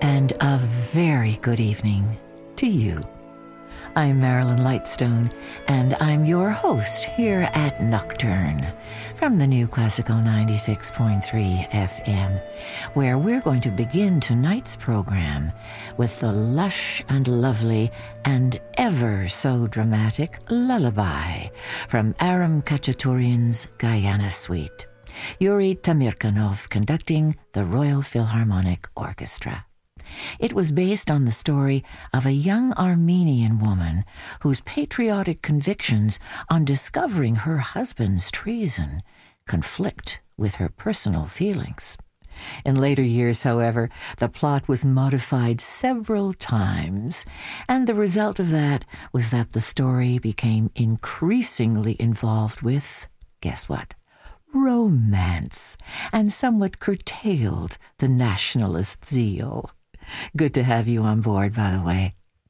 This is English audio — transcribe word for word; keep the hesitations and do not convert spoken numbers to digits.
and a very good evening to you. I'm Marilyn Lightstone, and I'm your host here at Nocturne from the New Classical ninety-six point three F M, where we're going to begin tonight's program with the lush and lovely and ever so dramatic Lullaby from Aram Khachaturian's Guyana Suite. Yuri Tamirkanov conducting the Royal Philharmonic Orchestra. It was based on the story of a young Armenian woman whose patriotic convictions on discovering her husband's treason conflict with her personal feelings. In later years, however, the plot was modified several times, and the result of that was that the story became increasingly involved with, guess what? Romance, and somewhat curtailed the nationalist zeal. Good to have you on board, by the way.